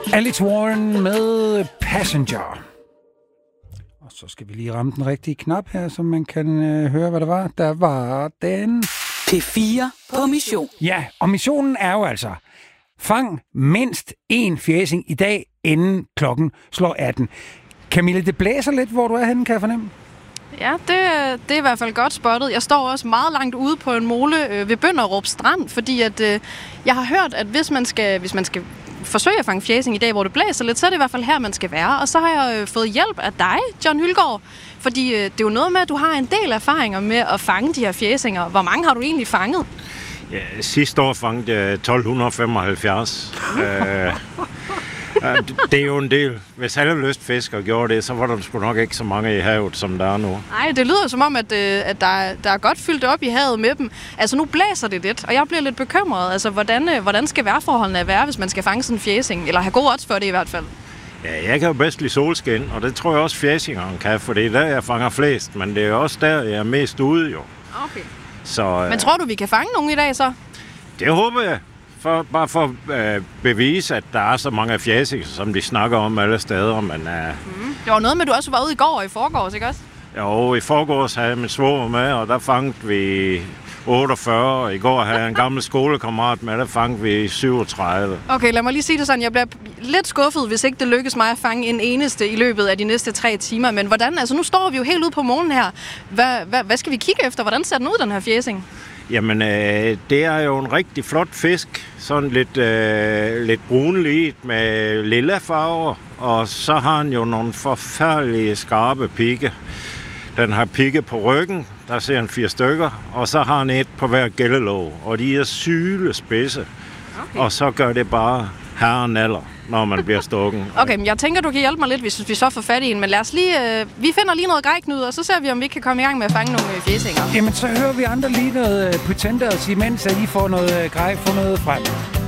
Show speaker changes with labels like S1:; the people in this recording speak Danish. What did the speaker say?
S1: Alex Warren med Passenger. Og så skal vi lige ramme den rigtige knap her, så man kan høre, hvad det var. Der var den...
S2: P4 på mission.
S1: Ja, og missionen er jo altså, fang mindst én fjæsing i dag, inden klokken slår 18. Camilla, det blæser lidt, hvor du er henne, kan jeg fornemme.
S3: Ja, det er i hvert fald godt spottet. Jeg står også meget langt ude på en mole ved Bønderup Strand, fordi at, jeg har hørt, at hvis man skal forsøge at fange fjæsing i dag, hvor det blæser lidt, så er det i hvert fald her, man skal være. Og så har jeg fået hjælp af dig, John Hylgaard, fordi det er jo noget med, at du har en del erfaringer med at fange de her fjæsinger. Hvor mange har du egentlig fanget?
S4: Ja, sidste år fangede jeg 1275. Det er jo en del. Hvis alle lystfiskere gjorde det, så var der sgu nok ikke så mange i havet, som der er nu.
S3: Nej, det lyder som om, at der er godt fyldt op i havet med dem. Altså, nu blæser det lidt, og jeg bliver lidt bekymret. Altså, hvordan skal vejrforholdene være, hvis man skal fange sådan en fjæsing? Eller have god odds for det i hvert fald.
S4: Ja, jeg kan jo bedst lide solskin, og det tror jeg også fjæsingeren kan, for det er der, jeg fanger flest. Men det er også der, jeg er mest ude, jo.
S3: Okay.
S4: Så,
S3: men tror du, vi kan fange nogen i dag, så?
S4: Det håber jeg. Bare for at bevise, at der er så mange fjæsinger, som de snakker om alle steder. Men,
S3: det var noget med, at du også var ude i går og i forgårs, ikke også?
S4: Jo, i forgårs havde jeg min svoger med, og der fangede vi 48. I går havde jeg en gammel skolekammerat med, der fangede vi 37.
S3: Okay, lad mig lige sige det sådan. Jeg bliver lidt skuffet, hvis ikke det lykkes mig at fange en eneste i løbet af de næste 3 timer. Men hvordan? Altså, nu står vi jo helt ude på månen her. Hvad skal vi kigge efter? Hvordan ser den ud, den her fjæsing?
S4: Jamen, det er jo en rigtig flot fisk. Sådan lidt brunligt med lilla farver. Og så har han jo nogle forfærdelige skarpe pigge. Den har pigge på ryggen. Der ser han 4 stykker. Og så har han et på hver gældelåg. Og de er sylespidse. Okay. Og så gør det bare herren alder, når man bliver stukken.
S3: Okay, men jeg tænker, du kan hjælpe mig lidt, hvis vi så får fat i en. Men lad os lige... vi finder lige noget grejknud, og så ser vi, om vi kan komme i gang med at fange nogle fjæsinger.
S1: Jamen, så hører vi andre lige noget potenter og sige, mens I får noget grej, få noget frem.